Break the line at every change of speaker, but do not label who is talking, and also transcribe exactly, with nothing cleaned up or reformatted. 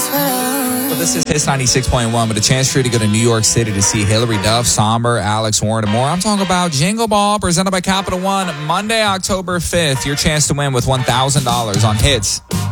Well, this is Hits ninety-six point one, but a chance for you to go to New York City to see Hillary Duff, Somber, Alex Warren, and more. I'm talking about Jingle Ball, presented by Capital One, Monday, October fifth. Your chance to win with one thousand dollars on Hits